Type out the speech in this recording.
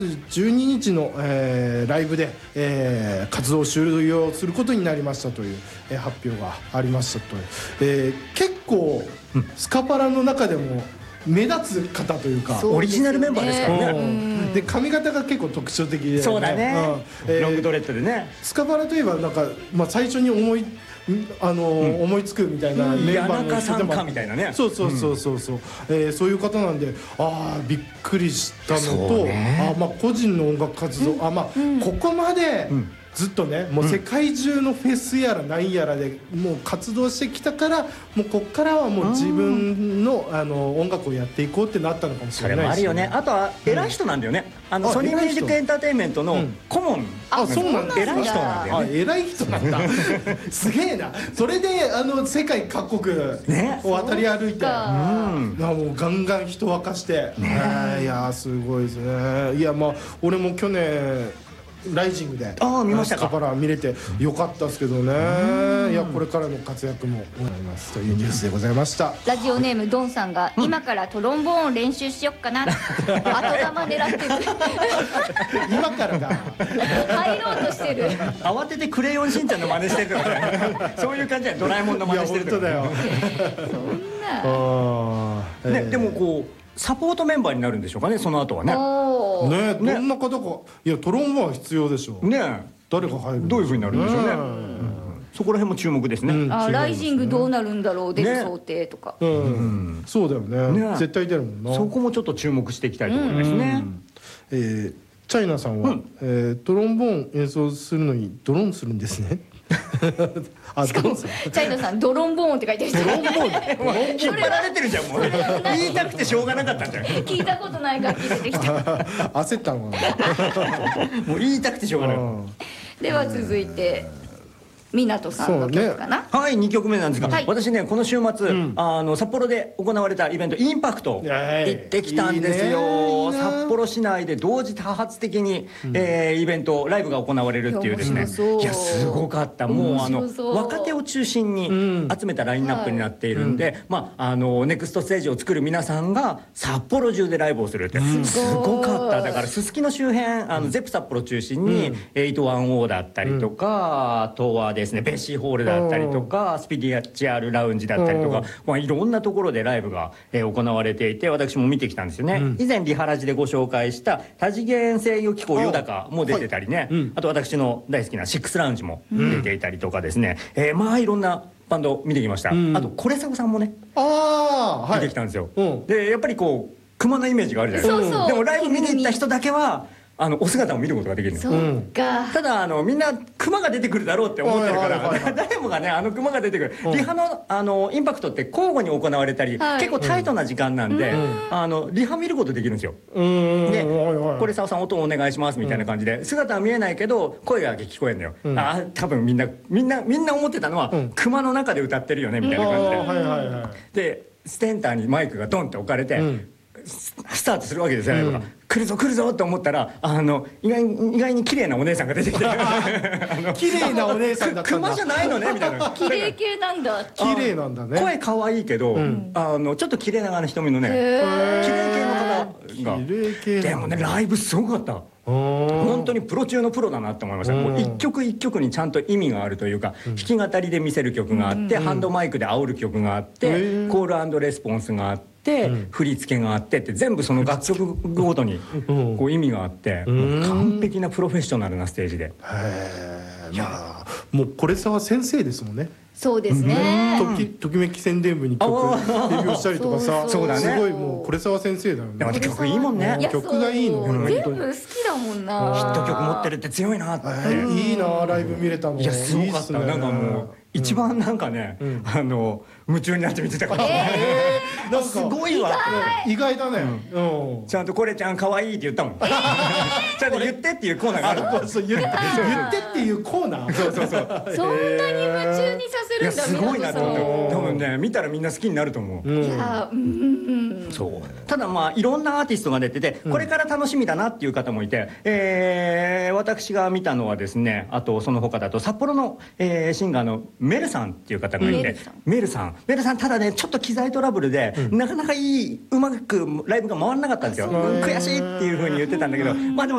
12日の、ライブで、活動を終了することになりましたという、発表がありましたと、結構スカパラの中でも目立つ方というか、 オリジナルメンバーですからね。 で髪型が結構特徴的で、ね、 そうだね、ロングドレッドでね。 スカパラといえばなんか、最初に思いつくみたいなメンバーの人でも、 谷中さんかみたいなね。 そうそういう方なんで、びっくりしたのと、個人の音楽活動、ここまでずっとね、もう世界中のフェスやら何やらでもう活動してきたから、もうこっからはもう自分の音楽をやっていこうってなったのかもしれないですね。 それもあるよね。あとは偉い人なんだよね。ソニーミュージックエンターテインメントの顧問。 そうなんだ。 偉い人なんだよね。 偉い人なんだ。すげえな。それで世界各国を渡り歩いて、もうガンガン人沸かして、いやすごいですね。いや俺も去年ライジングで見ましたか。 スカパラ見れてよかったですけどね。いやこれからの活躍も思いますというニュースでございました。 ラジオネームドンさんが今からトロンボーン練習しよっかな。後玉狙ってる。 今からだ。 入ろうとしてる。 慌ててクレヨンしんちゃんの真似してるとかね。そういう感じでドラえもんの真似してるとか。 いや本当だよ。ね、でもこうサポートメンバーになるんでしょうかね、その後はね。 ね、どんな方か、いやトロンボーンは必要でしょう。ね、誰が入る？ どういう風になるんでしょうね。そこら辺も注目ですね。 ライジングどうなるんだろう、出る想定とか。 そうだよね。絶対出るもんな。 そこもちょっと注目していきたいところですね。 チャイナさんはトロンボーン演奏するのにドローンするんですね。 しかもチャイナさんドロンボーンって書いてる。 ドロンボーン引っ張られてるじゃん。もう言いたくてしょうがなかったんじゃん。 聞いたことない楽器出てきた。 焦ったのかな。 もう言いたくてしょうがない。 では続いて湊さんの曲かな。 はい、2曲目なんですが、私ねこの週末札幌で行われたイベントインパクト行ってきたんですよ。札幌市内で同時多発的にイベントライブが行われるっていうですね。いやすごかった。もう若手を中心に集めたラインナップになっているんで、ネクストステージを作る皆さんが札幌中でライブをするってすごかった。だからすすきの周辺ゼップ札幌中心に810だったりとか、あとはですねベッシーホールだったりとかスピリチュアルラウンジだったりとか、いろんなところでライブが行われていて、私も見てきたんですよね。以前リハラジでご紹介した多次元制御機構ヨダカも出てたりね、あと私の大好きなシックスラウンジも出ていたりとかですね、いろんなバンド見てきました。あとコレサゴさんもね見てきたんですよ。でやっぱりこう熊のイメージがあるじゃないですか。でもライブ見に行った人だけはお姿を見ることができるんですよ。ただみんな熊が出てくるだろうって思ってるから誰もがね熊が出てくる。リハのインパクトって交互に行われたり結構タイトな時間なんでリハ見ることできるんですよ。でこれ澤さん音お願いしますみたいな感じで姿は見えないけど声だけ聞こえるのよ。多分みんな思ってたのは熊の中で歌ってるよねみたいな感じで、でステンターにマイクがドンって置かれてスタートするわけですよライブが。来るぞ来るぞって思ったら意外に綺麗なお姉さんが出てきて綺麗なお姉さんだったんだ。 熊じゃないのねみたいな。 綺麗系なんだ。 綺麗なんだね。 声可愛いけどちょっと綺麗な瞳のね綺麗系の方が。でもねライブすごかった。本当にプロ中のプロだなって思いました。もう一曲一曲にちゃんと意味があるというか、弾き語りで見せる曲があって、ハンドマイクで煽る曲があって、コール&レスポンスがあって、振り付けがあってって全部その楽曲ごとにこう意味があって、完璧なプロフェッショナルなステージで。 もうこれさは先生ですもんね。 そうですね。 ときめき宣伝部に曲デビューしたりとかさ、すごいもうこれさは先生だよね。 曲いいもんね。 曲がいいの。 全部好きだもんな。 ヒット曲持ってるって強いなって。 いいなライブ見れたの。 いやすごかった。なんかもう一番なんかね夢中になって見てたから。なんかすごいわ。 意外だね。 ちゃんとこれちゃん可愛いって言ったもん。ちゃんと言ってっていうコーナーがある。 言ってっていうコーナー。 そう。 そんなに夢中にさせるるんだ。 すごいなと思って、多分ね見たらみんな好きになると思う。 いやそうただまあいろんなアーティストが出てて、これから楽しみだなっていう方もいて、私が見たのはですね、あとその他だと札幌の、シンガーのメルさんっていう方がいて、メルさんただねちょっと機材トラブルで、なかなかうまくライブが回らなかったんですよ。悔しいっていう風に言ってたんだけど、まあでも